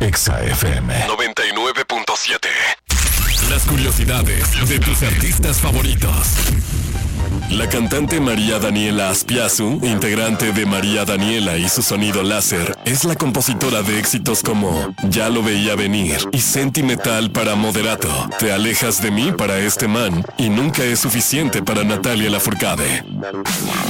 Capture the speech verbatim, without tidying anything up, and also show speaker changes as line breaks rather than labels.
Exa F M
noventa y nueve punto siete.
Las curiosidades de tus artistas favoritos. La cantante María Daniela Aspiazu, integrante de María Daniela y su sonido láser, es la compositora de éxitos como Ya lo veía venir y Sentimental para Moderato, Te alejas de mí para este man y Nunca es suficiente para Natalia Lafourcade.